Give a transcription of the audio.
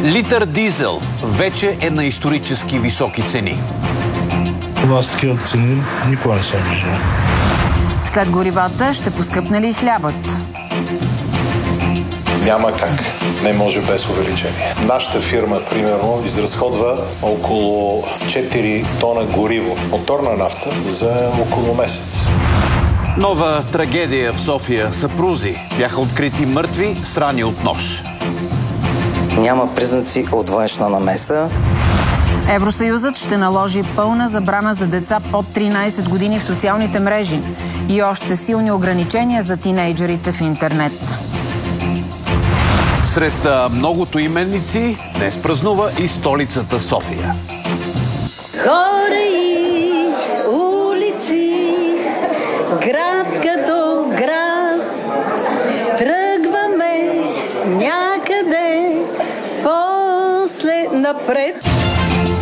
Литър дизел вече е на исторически високи цени. Това с такива цени никога не съм виждал. След горивата ще поскъпне ли и хлябът? Няма как. Не може без увеличение. Нашата фирма, примерно, изразходва около 4 тона гориво, моторна нафта, за около месец. Нова трагедия в София. Съпрузи бяха открити мъртви с рани от нож. Няма признаци от външна намеса. Евросъюзът ще наложи пълна забрана за деца под 13 години в социалните мрежи и още силни ограничения за тинейджерите в интернет. Сред многото именници днес празнува и столицата София. Хора и улици, град като град, тръгваме някъде после напред.